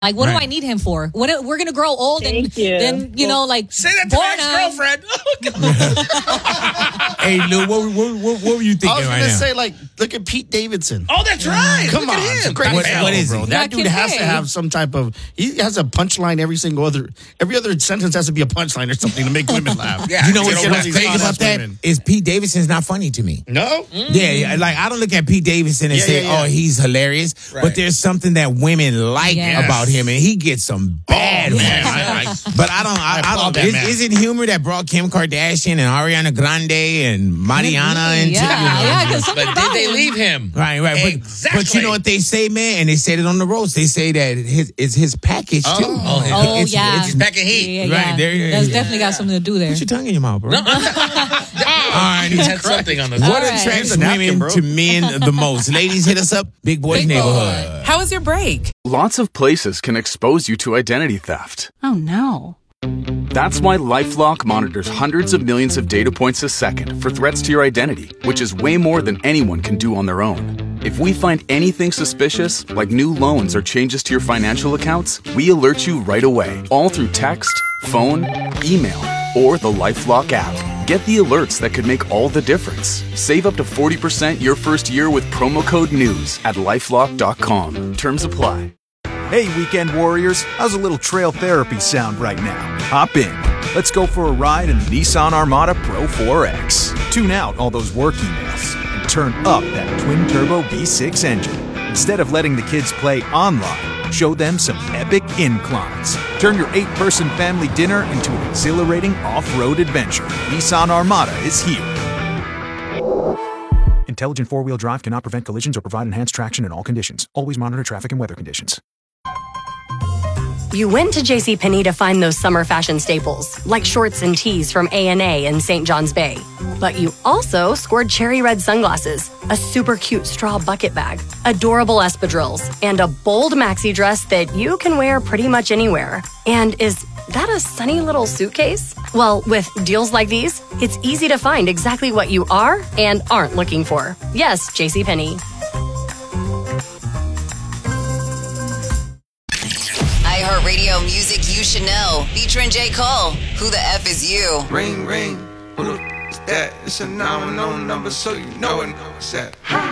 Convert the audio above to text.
Like, what do I need him for? We're going to grow old and then, like, say that to my ex-girlfriend. Hey, Lou, what were you thinking right now? I was going to say, like, look at Pete Davidson. Oh, that's right. Come look on. at him. Great what is bro. it? That dude has to have some type of, he has a punchline every other sentence has to be a punchline or something to make women laugh. Yeah. You know what's crazy about that? Is Pete Davidson's not funny to me. No? Yeah, like, I don't look at Pete Davidson and say, oh, he's hilarious. Right. But there's something that women like about him, and he gets some bad ones. But I don't. Is it humor that brought Kim Kardashian and Ariana Grande and Mariana into? But did they leave him? Right. Exactly. But you know what they say, man, and they said it on the roast. They say that it's his package too. It's back of heat. Right there. That's definitely got something to do there. Put your tongue in your mouth, bro. All right, he had something on the. What attracts women to men the most? Ladies, hit us up. Big Boys Neighborhood. How was your break? Lots of places can expose you to identity theft. Oh, no. That's why LifeLock monitors hundreds of millions of data points a second for threats to your identity, which is way more than anyone can do on their own. If we find anything suspicious, like new loans or changes to your financial accounts, we alert you right away, all through text, phone, email, or the LifeLock app. Get the alerts that could make all the difference. Save up to 40% your first year with promo code NEWS at LifeLock.com. Terms apply. Hey, weekend warriors, how's a little trail therapy sound right now? Hop in. Let's go for a ride in the Nissan Armada Pro 4X. Tune out all those work emails and turn up that twin-turbo V6 engine. Instead of letting the kids play online, show them some epic inclines. Turn your 8-person family dinner into an exhilarating off-road adventure. Nissan Armada is here. Intelligent four-wheel drive cannot prevent collisions or provide enhanced traction in all conditions. Always monitor traffic and weather conditions. You went to JCPenney to find those summer fashion staples, like shorts and tees from A&A in St. John's Bay. But you also scored cherry red sunglasses, a super cute straw bucket bag, adorable espadrilles, and a bold maxi dress that you can wear pretty much anywhere. And is that a sunny little suitcase? Well, with deals like these, it's easy to find exactly what you are and aren't looking for. Yes, JCPenney. iHeartRadio music you should know. Featuring J. Cole. Who the F is you? Ring, ring. Who the f is that? It's a 910 number, so you know it. What's that?